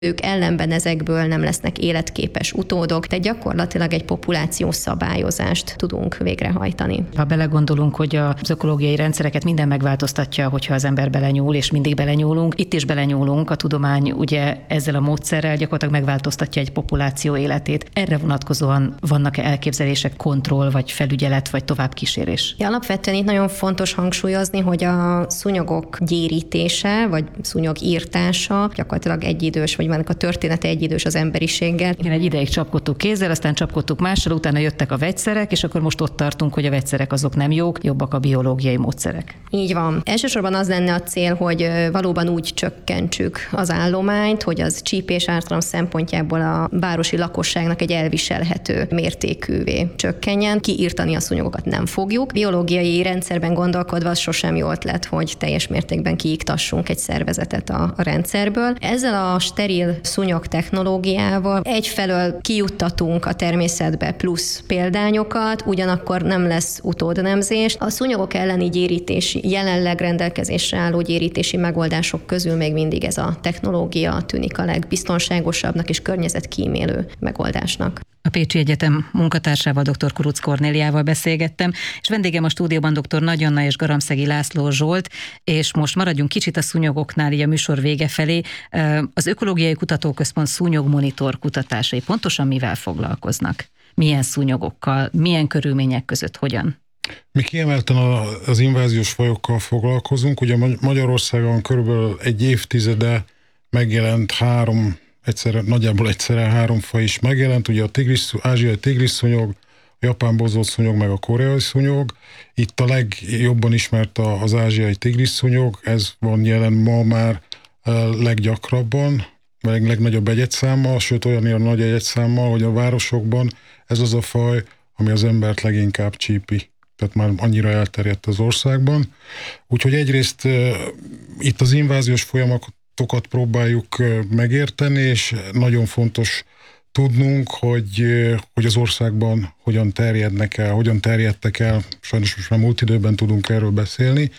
ők ellenben ezekből nem lesznek életképes utódok, de gyakorlatilag egy populáció szabályozást tudunk végrehajtani. Ha belegondolunk, hogy az ökológiai rendszereket minden megváltoztatja, hogyha az ember belenyúl, és mindig belenyúlunk, itt is belenyúlunk, a tudomány ugye ezzel a módszerrel gyakorlatilag megváltoztatja egy populáció életét. Erre vonatkozóan vannak-e elképzelések, kontroll, vagy felügyelet, vagy továbbkísérés? Ja, alapvetően itt nagyon fontos hangsúlyozni, hogy a szúnyogok gyérítése, vagy szúnyogírtása gyakorlatilag egyidős, vagy vannak a története egyidős az emberiséggel. Igen, egy ideig csapkodtuk kézzel, aztán csapkodtuk mással, utána jöttek a vegyszerek, és akkor most ott tartunk, hogy a vegyszerek azok nem jók, jobbak a biológiai módszerek. Így van. Elsősorban az lenne a cél, hogy valóban úgy csökkentsük az állományt, hogy az csípés ártalom szempontjából a városi lakosságnak egy elviselhető mértékűvé csökkenjen. Kiírtani a szúnyogokat nem fogjuk. Biológiai rendszerben gondolkodva az sosem jó ötlet, hogy teljes mértékben kiiktassunk egy szervezetet a rendszerből. Ezzel a steril szúnyog technológiával egyfelől kijuttatunk a természetbe plusz példányokat, ugyanakkor nem lesz utódnemzés. A szúnyogok elleni gyérítési, jelenleg rendelkezésre álló gyérítési megoldások közül még mindig ez a technológia tűnik a legbiztonságosabbnak és környezetkímélő megoldásnak. A Pécsi Egyetem munkatársával, dr. Kurucz Kornéliával beszélgettem, és vendégem a stúdióban dr. Nagy Anna és Garamszegi László Zsolt, és most maradjunk kicsit a szúnyogoknál, így a műsor vége felé. Az Ökológiai Kutatóközpont szúnyogmonitor kutatásai pontosan mivel foglalkoznak? Milyen szúnyogokkal, milyen körülmények között, hogyan? Mi kiemelten az inváziós fajokkal foglalkozunk. Ugye Magyarországon körülbelül egy évtizede megjelent nagyjából egyszerre három faj is megjelent, ugye a ázsiai tigrisszúnyog, a japán bozottszúnyog, meg a koreai szúnyog. Itt a legjobban ismert az ázsiai tigrisszúnyog, ez van jelen ma már leggyakrabban, vagy legnagyobb egyedszámmal, sőt olyan nagy egyedszámmal, hogy a városokban ez az a faj, ami az embert leginkább csípi. Tehát már annyira elterjedt az országban. Úgyhogy egyrészt itt az inváziós folyamatokat próbáljuk megérteni, és nagyon fontos tudnunk, hogy az országban hogyan terjedtek el, sajnos most már múlt időben tudunk erről beszélni,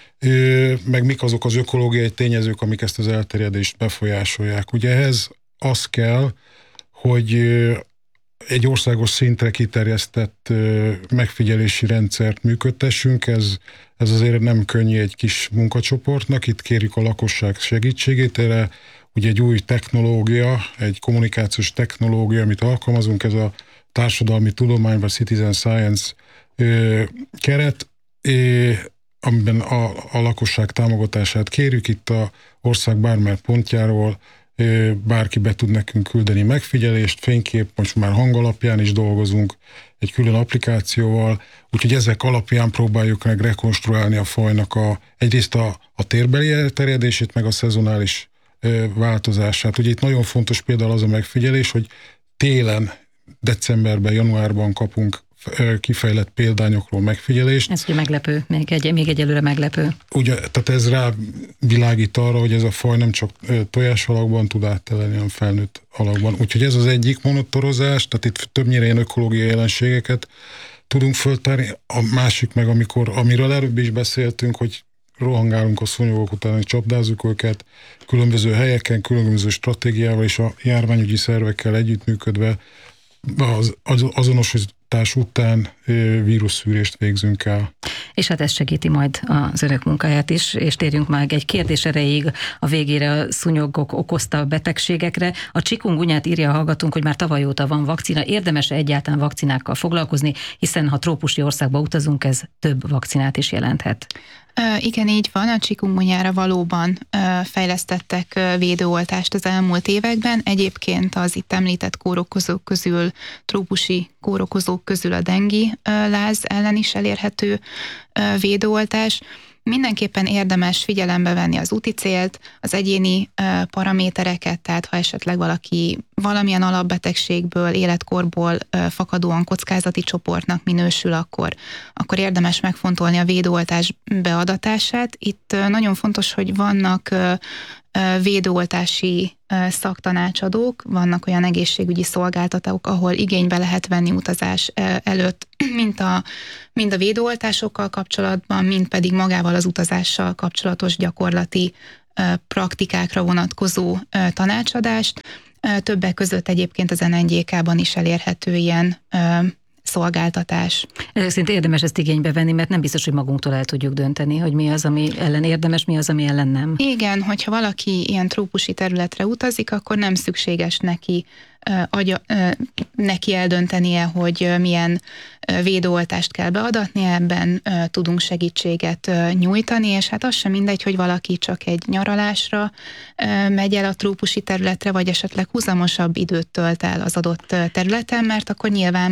meg mik azok az ökológiai tényezők, amik ezt az elterjedést befolyásolják. Ugye ehhez az kell, hogy egy országos szintre kiterjesztett megfigyelési rendszert működtessünk, ez azért nem könnyű egy kis munkacsoportnak, itt kérjük a lakosság segítségét, erre ugye egy új technológia, egy kommunikációs technológia, amit alkalmazunk, ez a társadalmi tudomány, vagy citizen science keret, amiben a lakosság támogatását kérjük, itt a ország bármely pontjáról bárki be tud nekünk küldeni megfigyelést, fénykép, most már hang alapján is dolgozunk egy külön applikációval, úgyhogy ezek alapján próbáljuk meg rekonstruálni a fajnak egyrészt a térbeli elterjedését, meg a szezonális változását. Ugye itt nagyon fontos például az a megfigyelés, hogy télen, decemberben, januárban kapunk kifejlett példányokról megfigyelést. Ez ugye meglepő, még egyelőre meglepő. Ugye, tehát ez rávilágít arra, hogy ez a faj nem csak tojás alakban tud áttelni, hanem felnőtt alakban. Úgyhogy ez az egyik monitorozás, tehát itt többnyire ilyen ökológiai jelenségeket tudunk föltárni. A másik meg, amiről előbb is beszéltünk, hogy rohangálunk a szúnyogok után, hogy csapdázzuk őket, különböző helyeken, különböző stratégiával és a járványügyi szervekkel együttműködve az azonosítás után vírusszűrést végzünk el. És hát ez segíti majd az önök munkáját is, és térjünk meg egy kérdés erejéig a végére a szúnyogok okozta betegségekre. A chikungunyát írja a hallgatónk, hogy már tavaly óta van vakcina. Érdemes-e egyáltalán vakcinákkal foglalkozni, hiszen ha trópusi országba utazunk, ez több vakcinát is jelenthet. Igen, így van. A chikungunyára valóban fejlesztettek védőoltást az elmúlt években. Egyébként az itt említett kórokozók közül, trópusi kórokozók közül a dengi láz ellen is elérhető védőoltás. Mindenképpen érdemes figyelembe venni az úti célt, az egyéni paramétereket, tehát ha esetleg valaki valamilyen alapbetegségből, életkorból fakadóan kockázati csoportnak minősül, akkor érdemes megfontolni a védőoltás beadatását. Itt nagyon fontos, hogy vannak védőoltási szaktanácsadók, vannak olyan egészségügyi szolgáltatók, ahol igénybe lehet venni utazás előtt, mind a védőoltásokkal kapcsolatban, mind pedig magával az utazással kapcsolatos gyakorlati praktikákra vonatkozó tanácsadást. Többek között egyébként az NNGK-ban is elérhető ilyen szolgáltatás. Ezek szerint érdemes ezt igénybe venni, mert nem biztos, hogy magunktól el tudjuk dönteni, hogy mi az, ami ellen érdemes, mi az, ami ellen nem. Igen, hogyha valaki ilyen trópusi területre utazik, akkor nem szükséges neki eldöntenie, hogy milyen védőoltást kell beadatni, ebben tudunk segítséget nyújtani, és hát az sem mindegy, hogy valaki csak egy nyaralásra megy el a trópusi területre, vagy esetleg húzamosabb időt tölt el az adott területen, mert akkor nyilván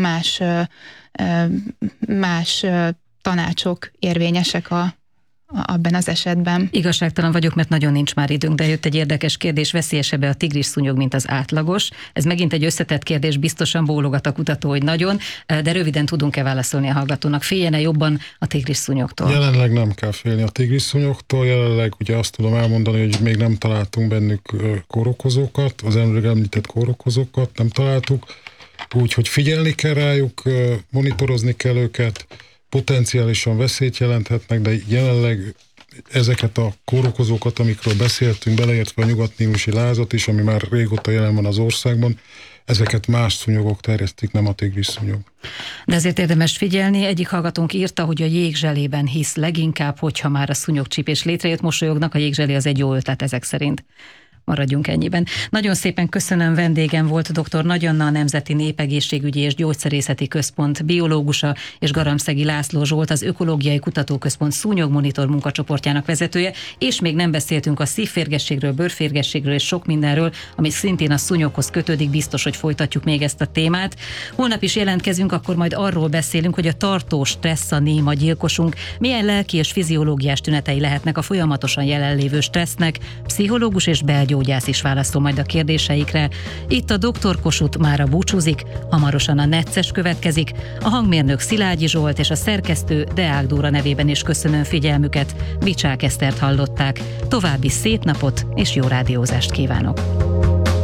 más tanácsok érvényesek abban az esetben. Igazságtalan vagyok, mert nagyon nincs már időnk, de jött egy érdekes kérdés, veszélyesebb a tigris szúnyog, mint az átlagos. Ez megint egy összetett kérdés, biztosan bólogat a kutató, hogy nagyon, de röviden tudunk-e válaszolni a hallgatónak? Féljen-e jobban a tigris szúnyogtól? Jelenleg nem kell félni a tigris szúnyogtól, jelenleg ugye azt tudom elmondani, hogy még nem találtunk bennük kórokozókat, az előbb említett kórokozókat nem találtuk, úgyhogy figyelni kell rájuk, monitorozni kell őket, potenciálisan veszélyt jelenthetnek, de jelenleg ezeket a kórokozókat, amikről beszéltünk, beleértve a nyugatnílusi lázat is, ami már régóta jelen van az országban, ezeket más szúnyogok terjesztik, nem a tigris szúnyog. De ezért érdemes figyelni. Egyik hallgatónk írta, hogy a jégzselében hisz leginkább, hogyha már a szúnyogcsípés létrejött, mosolyognak, a jégzselé az egy jó ötlet ezek szerint. Maradjunk ennyiben. Nagyon szépen köszönöm, vendégem volt dr. Nagy Anna, a Nemzeti Népegészségügyi és Gyógyszerészeti Központ biológusa, és Garamszegi László Zsolt, az Ökológiai Kutatóközpont szúnyogmonitor munkacsoportjának vezetője, és még nem beszéltünk a szívférgességről, bőrférgességről és sok mindenről, ami szintén a szúnyoghoz kötődik, biztos, hogy folytatjuk még ezt a témát. Holnap is jelentkezünk, akkor majd arról beszélünk, hogy a tartós stressz a néma gyilkosunk, milyen lelki és fiziológiás tünetei lehetnek a folyamatosan jelenlévő stressznek, pszichológus és belgyógyász is válaszol majd a kérdéseikre. Itt a Dr. Kossuth mára búcsúzik, hamarosan a Necces következik, a hangmérnök Szilágyi Zsolt és a szerkesztő Deák Dóra nevében is köszönöm figyelmüket. Vicsák Esztert hallották. További szép napot és jó rádiózást kívánok!